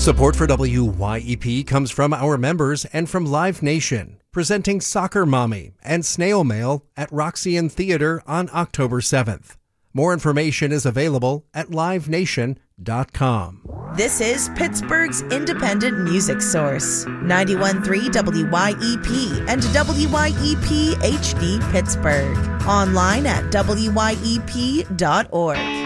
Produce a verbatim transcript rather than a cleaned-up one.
Support for W Y E P comes from our members and from Live Nation, presenting Soccer Mommy and Snail Mail at Roxy Theater on October seventh. More information is available at live nation dot com. This is Pittsburgh's independent music source, ninety-one point three W Y E P and W Y E P H D Pittsburgh. Online at W Y E P dot org.